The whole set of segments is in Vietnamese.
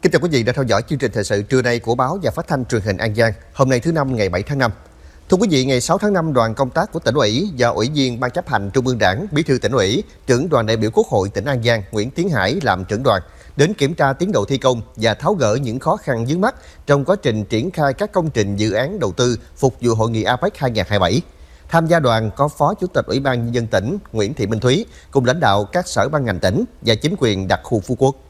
Kính chào quý vị đã theo dõi chương trình thời sự trưa nay của báo và phát thanh truyền hình An Giang. Hôm nay thứ Năm ngày 7 tháng 5. Thưa quý vị, ngày 6 tháng 5, đoàn công tác của tỉnh ủy và ủy viên Ban chấp hành Trung ương Đảng, Bí thư tỉnh ủy, trưởng đoàn đại biểu Quốc hội tỉnh An Giang Nguyễn Tiến Hải làm trưởng đoàn đến kiểm tra tiến độ thi công và tháo gỡ những khó khăn vướng mắc trong quá trình triển khai các công trình dự án đầu tư phục vụ hội nghị APEC 2027. Tham gia đoàn có Phó Chủ tịch Ủy ban Nhân dân tỉnh Nguyễn Thị Minh Thúy cùng lãnh đạo các sở ban ngành tỉnh và chính quyền đặc khu Phú Quốc.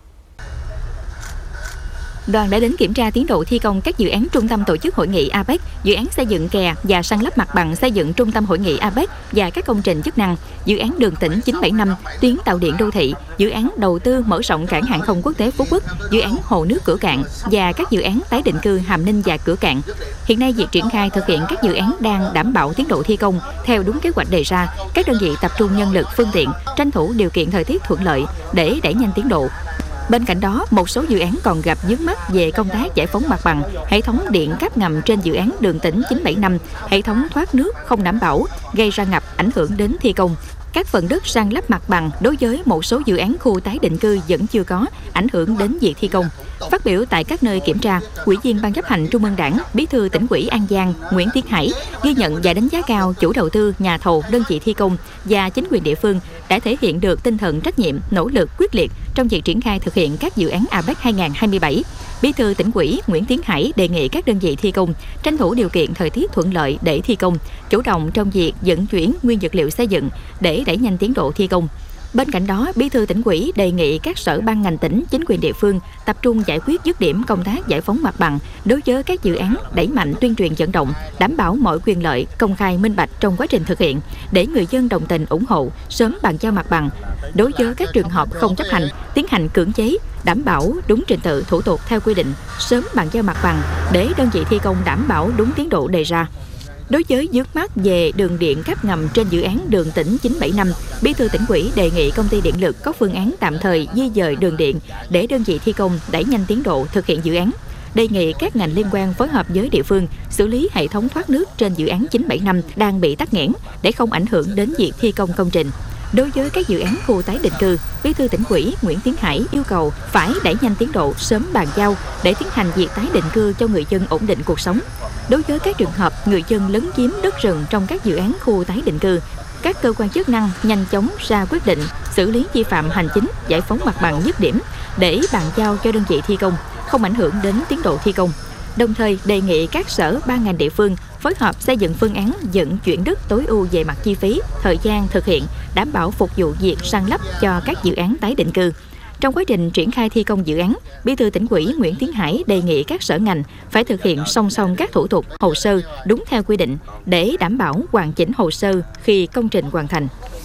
Đoàn đã đến kiểm tra tiến độ thi công các dự án trung tâm tổ chức hội nghị APEC, dự án xây dựng kè và san lấp mặt bằng xây dựng trung tâm hội nghị APEC và các công trình chức năng, dự án đường tỉnh 975, tuyến tàu điện đô thị, dự án đầu tư mở rộng cảng hàng không quốc tế Phú Quốc, dự án hồ nước Cửa Cạn và các dự án tái định cư Hàm Ninh và Cửa Cạn. Hiện nay, việc triển khai thực hiện các dự án đang đảm bảo tiến độ thi công theo đúng kế hoạch đề ra. Các đơn vị tập trung nhân lực, phương tiện, tranh thủ điều kiện thời tiết thuận lợi để đẩy nhanh tiến độ. Bên cạnh đó, một số dự án còn gặp vướng mắc về công tác giải phóng mặt bằng, hệ thống điện cáp ngầm trên dự án đường tỉnh 975, hệ thống thoát nước không đảm bảo, gây ra ngập ảnh hưởng đến thi công. Các phần đất san lấp mặt bằng đối với một số dự án khu tái định cư vẫn chưa có, ảnh hưởng đến việc thi công. Phát biểu tại các nơi kiểm tra, Ủy viên Ban chấp hành Trung ương Đảng, Bí thư Tỉnh ủy An Giang Nguyễn Tiến Hải ghi nhận và đánh giá cao chủ đầu tư, nhà thầu, đơn vị thi công và chính quyền địa phương đã thể hiện được tinh thần trách nhiệm, nỗ lực quyết liệt trong việc triển khai thực hiện các dự án APEC 2027. Bí thư Tỉnh ủy Nguyễn Tiến Hải đề nghị các đơn vị thi công tranh thủ điều kiện thời tiết thuận lợi để thi công, chủ động trong việc vận chuyển nguyên vật liệu xây dựng để đẩy nhanh tiến độ thi công. Bên cạnh đó, Bí thư Tỉnh ủy đề nghị các sở ban ngành tỉnh, chính quyền địa phương tập trung giải quyết dứt điểm công tác giải phóng mặt bằng đối với các dự án, đẩy mạnh tuyên truyền vận động, đảm bảo mọi quyền lợi, công khai minh bạch trong quá trình thực hiện để người dân đồng tình ủng hộ, sớm bàn giao mặt bằng. Đối với các trường hợp không chấp hành, tiến hành cưỡng chế, đảm bảo đúng trình tự thủ tục theo quy định, sớm bàn giao mặt bằng để đơn vị thi công đảm bảo đúng tiến độ đề ra. Đối với vướng mắc về đường điện cáp ngầm trên dự án đường tỉnh 975, Bí thư Tỉnh ủy đề nghị công ty điện lực có phương án tạm thời di dời đường điện để đơn vị thi công đẩy nhanh tiến độ thực hiện dự án. Đề nghị các ngành liên quan phối hợp với địa phương xử lý hệ thống thoát nước trên dự án 975 đang bị tắc nghẽn để không ảnh hưởng đến việc thi công công trình. Đối với các dự án khu tái định cư, Bí thư Tỉnh ủy Nguyễn Tiến Hải yêu cầu phải đẩy nhanh tiến độ, sớm bàn giao để tiến hành việc tái định cư cho người dân ổn định cuộc sống. Đối với các trường hợp người dân lấn chiếm đất rừng trong các dự án khu tái định cư, các cơ quan chức năng nhanh chóng ra quyết định xử lý vi phạm hành chính, giải phóng mặt bằng dứt điểm để bàn giao cho đơn vị thi công, không ảnh hưởng đến tiến độ thi công. Đồng thời đề nghị các sở ban ngành địa phương phối hợp xây dựng phương án vận chuyển đất tối ưu về mặt chi phí, thời gian thực hiện, đảm bảo phục vụ việc san lấp cho các dự án tái định cư. Trong quá trình triển khai thi công dự án, Bí thư Tỉnh ủy Nguyễn Tiến Hải đề nghị các sở ngành phải thực hiện song song các thủ tục, hồ sơ đúng theo quy định để đảm bảo hoàn chỉnh hồ sơ khi công trình hoàn thành.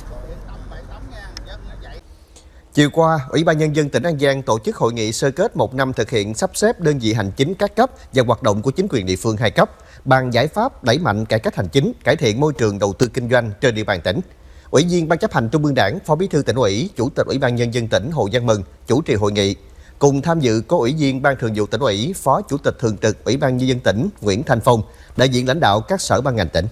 Chiều qua, Ủy ban Nhân dân tỉnh An Giang tổ chức hội nghị sơ kết 1 năm thực hiện sắp xếp đơn vị hành chính các cấp và hoạt động của chính quyền địa phương 2 cấp, bàn giải pháp đẩy mạnh cải cách hành chính, cải thiện môi trường đầu tư kinh doanh trên địa bàn tỉnh. Ủy viên Ban chấp hành Trung ương Đảng, Phó Bí thư Tỉnh ủy, Chủ tịch Ủy ban Nhân dân tỉnh Hồ Văn Mừng chủ trì hội nghị. Cùng tham dự có Ủy viên Ban Thường vụ Tỉnh ủy, Phó Chủ tịch Thường trực Ủy ban Nhân dân tỉnh Nguyễn Thanh Phong, đại diện lãnh đạo các sở ban ngành tỉnh.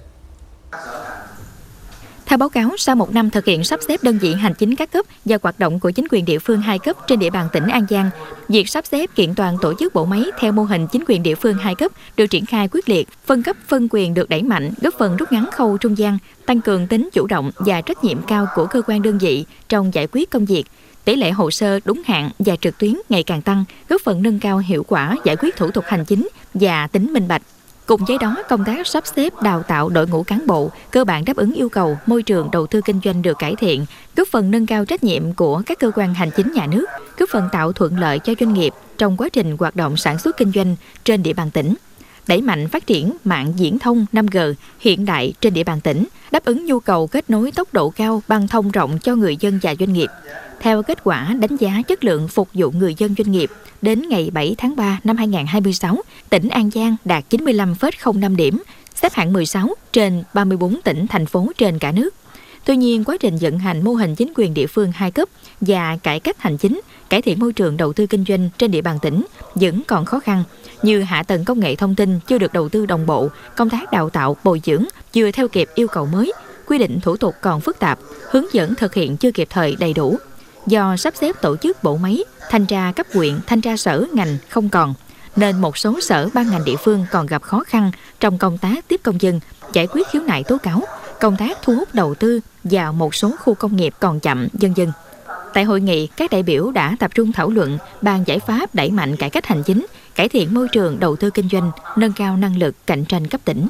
Theo báo cáo, sau 1 năm thực hiện sắp xếp đơn vị hành chính các cấp và hoạt động của chính quyền địa phương 2 cấp trên địa bàn tỉnh An Giang, việc sắp xếp kiện toàn tổ chức bộ máy theo mô hình chính quyền địa phương 2 cấp được triển khai quyết liệt, phân cấp phân quyền được đẩy mạnh, góp phần rút ngắn khâu trung gian, tăng cường tính chủ động và trách nhiệm cao của cơ quan đơn vị trong giải quyết công việc. Tỷ lệ hồ sơ đúng hạn và trực tuyến ngày càng tăng, góp phần nâng cao hiệu quả giải quyết thủ tục hành chính và tính minh bạch. Cùng với đó, công tác sắp xếp đào tạo đội ngũ cán bộ cơ bản đáp ứng yêu cầu môi trường đầu tư kinh doanh được cải thiện, góp phần nâng cao trách nhiệm của các cơ quan hành chính nhà nước, góp phần tạo thuận lợi cho doanh nghiệp trong quá trình hoạt động sản xuất kinh doanh trên địa bàn tỉnh. Đẩy mạnh phát triển mạng viễn thông 5G hiện đại trên địa bàn tỉnh, đáp ứng nhu cầu kết nối tốc độ cao, băng thông rộng cho người dân và doanh nghiệp. Theo kết quả đánh giá chất lượng phục vụ người dân doanh nghiệp, đến ngày 7 tháng 3 năm 2026, tỉnh An Giang đạt 95,05 điểm, xếp hạng 16 trên 34 tỉnh, thành phố trên cả nước. Tuy nhiên, quá trình vận hành mô hình chính quyền địa phương 2 cấp và cải cách hành chính, cải thiện môi trường đầu tư kinh doanh trên địa bàn tỉnh vẫn còn khó khăn, như hạ tầng công nghệ thông tin chưa được đầu tư đồng bộ, công tác đào tạo, bồi dưỡng chưa theo kịp yêu cầu mới, quy định thủ tục còn phức tạp, hướng dẫn thực hiện chưa kịp thời đầy đủ. Do sắp xếp tổ chức bộ máy, thanh tra cấp huyện, thanh tra sở ngành không còn, nên một số sở ban ngành địa phương còn gặp khó khăn trong công tác tiếp công dân, giải quyết khiếu nại tố cáo, công tác thu hút đầu tư vào một số khu công nghiệp còn chậm, vân vân. Tại hội nghị, các đại biểu đã tập trung thảo luận bàn giải pháp đẩy mạnh cải cách hành chính, cải thiện môi trường đầu tư kinh doanh, nâng cao năng lực cạnh tranh cấp tỉnh.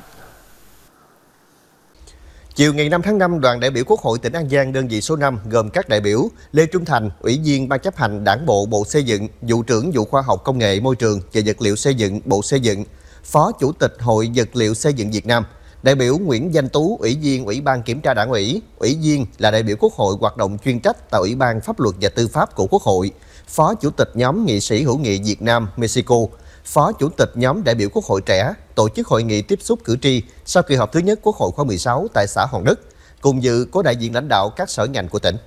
Chiều ngày 5 tháng 5, đoàn đại biểu Quốc hội tỉnh An Giang đơn vị số 5 gồm các đại biểu Lê Trung Thành, Ủy viên Ban chấp hành Đảng bộ Bộ Xây dựng, Vụ trưởng Vụ Khoa học Công nghệ Môi trường và Vật liệu xây dựng Bộ Xây dựng, Phó Chủ tịch Hội Vật liệu Xây dựng Việt Nam, đại biểu Nguyễn Danh Tú, Ủy viên Ủy ban Kiểm tra Đảng ủy, Ủy viên là đại biểu Quốc hội hoạt động chuyên trách tại Ủy ban Pháp luật và Tư pháp của Quốc hội, Phó Chủ tịch nhóm nghị sĩ hữu nghị Việt Nam Mexico, Phó Chủ tịch nhóm đại biểu Quốc hội trẻ tổ chức hội nghị tiếp xúc cử tri sau kỳ họp thứ nhất Quốc hội khóa 16 tại xã Hòn Đất. Cùng dự có đại diện lãnh đạo các sở ngành của tỉnh.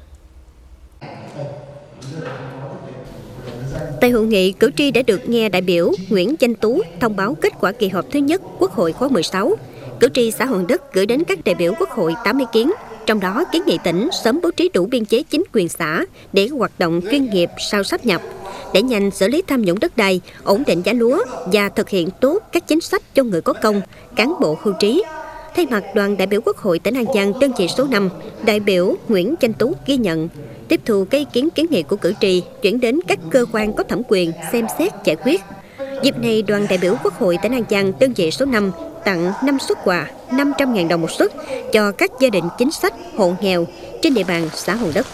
Tại hội nghị, cử tri đã được nghe đại biểu Nguyễn Danh Tú thông báo kết quả kỳ họp thứ nhất Quốc hội khóa 16. Cử tri xã Hòn Đất gửi đến các đại biểu Quốc hội 8 ý kiến, trong đó kiến nghị tỉnh sớm bố trí đủ biên chế chính quyền xã để hoạt động chuyên nghiệp sau sáp nhập, để nhanh xử lý tham nhũng đất đai, ổn định giá lúa và thực hiện tốt các chính sách cho người có công, cán bộ hưu trí. Thay mặt đoàn đại biểu Quốc hội tỉnh An Giang đơn vị số 5, đại biểu Nguyễn Danh Tú ghi nhận, tiếp thu các ý kiến kiến nghị của cử tri, chuyển đến các cơ quan có thẩm quyền xem xét giải quyết. Dịp này, đoàn đại biểu Quốc hội tỉnh An Giang đơn vị số 5 tặng 5 suất quà 500.000 đồng một suất cho các gia đình chính sách, hộ nghèo trên địa bàn xã Hòn Đất.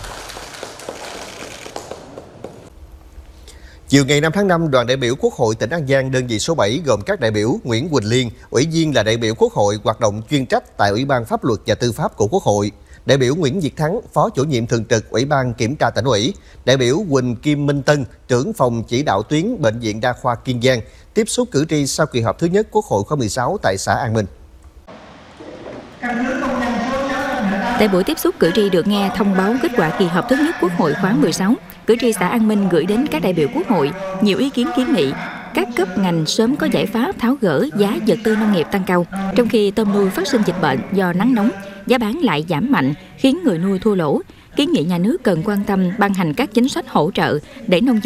Chiều ngày 5 tháng 5, đoàn đại biểu Quốc hội tỉnh An Giang đơn vị số 7 gồm các đại biểu Nguyễn Quỳnh Liên, Ủy viên là đại biểu Quốc hội hoạt động chuyên trách tại Ủy ban Pháp luật và Tư pháp của Quốc hội, đại biểu Nguyễn Việt Thắng, Phó Chủ nhiệm thường trực Ủy ban Kiểm tra Tỉnh ủy, đại biểu Quỳnh Kim Minh Tân, trưởng phòng chỉ đạo tuyến Bệnh viện Đa khoa Kiên Giang, tiếp xúc cử tri sau kỳ họp thứ nhất Quốc hội khóa 16 tại xã An Minh. Tại buổi tiếp xúc cử tri được nghe thông báo kết quả kỳ họp thứ nhất Quốc hội khóa 16, cử tri xã An Minh gửi đến các đại biểu Quốc hội nhiều ý kiến kiến nghị các cấp ngành sớm có giải pháp tháo gỡ giá vật tư nông nghiệp tăng cao, trong khi tôm nuôi phát sinh dịch bệnh do nắng nóng, giá bán lại giảm mạnh khiến người nuôi thua lỗ. Kiến nghị nhà nước cần quan tâm ban hành các chính sách hỗ trợ để nông dân